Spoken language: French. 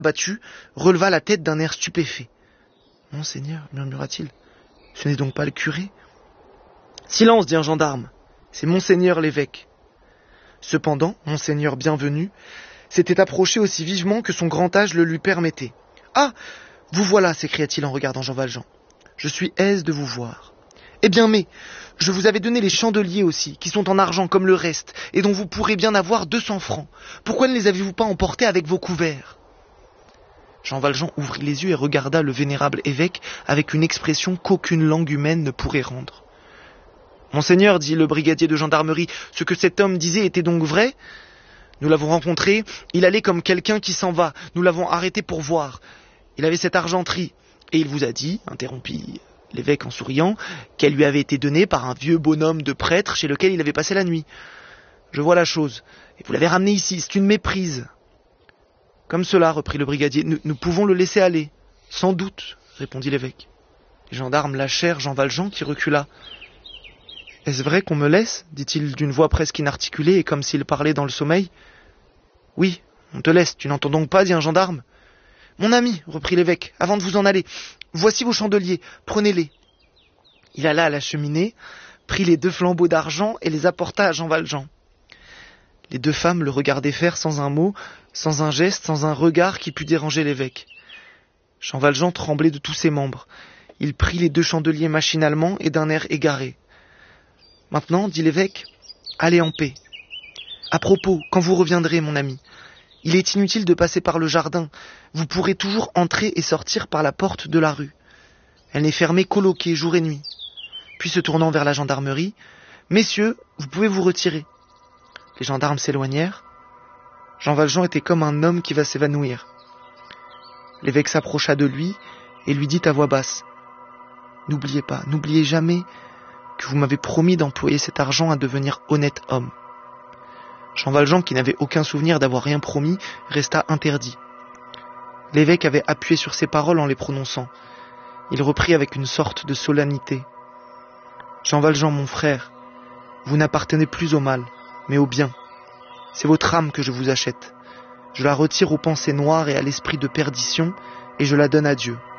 battu, releva la tête d'un air stupéfait. « Monseigneur, murmura-t-il, ce n'est donc pas le curé ?»« Silence, dit un gendarme, c'est Monseigneur l'évêque. » Cependant, Monseigneur bienvenu s'était approché aussi vivement que son grand âge le lui permettait. « Ah, vous voilà, s'écria-t-il en regardant Jean Valjean. Je suis aise de vous voir. Eh bien, mais je vous avais donné les chandeliers aussi, qui sont en argent comme le reste, et dont vous pourrez bien avoir 200 francs. Pourquoi ne les avez-vous pas emportés avec vos couverts ?» Jean Valjean ouvrit les yeux et regarda le vénérable évêque avec une expression qu'aucune langue humaine ne pourrait rendre. « Monseigneur, dit le brigadier de gendarmerie, ce que cet homme disait était donc vrai ? Nous l'avons rencontré, il allait comme quelqu'un qui s'en va, nous l'avons arrêté pour voir. Il avait cette argenterie, et il vous a dit, interrompit l'évêque en souriant, qu'elle lui avait été donnée par un vieux bonhomme de prêtre chez lequel il avait passé la nuit. Je vois la chose, et vous l'avez ramené ici, c'est une méprise. » Comme cela, reprit le brigadier, nous pouvons le laisser aller. Sans doute, répondit l'évêque. Les gendarmes lâchèrent Jean Valjean qui recula. Est-ce vrai qu'on me laisse dit-il d'une voix presque inarticulée et comme s'il parlait dans le sommeil. Oui, on te laisse, tu n'entends donc pas, dit un gendarme. Mon ami, reprit l'évêque, avant de vous en aller, voici vos chandeliers, prenez-les. Il alla à la cheminée, prit les 2 flambeaux d'argent et les apporta à Jean Valjean. Les 2 femmes le regardaient faire sans un mot, sans un geste, sans un regard qui pût déranger l'évêque. Jean Valjean tremblait de tous ses membres. Il prit les 2 chandeliers machinalement et d'un air égaré. « Maintenant, dit l'évêque, allez en paix. À propos, quand vous reviendrez, mon ami, il est inutile de passer par le jardin. Vous pourrez toujours entrer et sortir par la porte de la rue. Elle n'est fermée qu'au loquet, jour et nuit. » Puis se tournant vers la gendarmerie, « Messieurs, vous pouvez vous retirer. » Les gendarmes s'éloignèrent. Jean Valjean était comme un homme qui va s'évanouir. L'évêque s'approcha de lui et lui dit à voix basse « N'oubliez pas, n'oubliez jamais que vous m'avez promis d'employer cet argent à devenir honnête homme. » Jean Valjean, qui n'avait aucun souvenir d'avoir rien promis, resta interdit. L'évêque avait appuyé sur ces paroles en les prononçant. Il reprit avec une sorte de solennité. « Jean Valjean, mon frère, vous n'appartenez plus au mal, mais au bien. C'est votre âme que je vous achète. Je la retire aux pensées noires et à l'esprit de perdition, et je la donne à Dieu.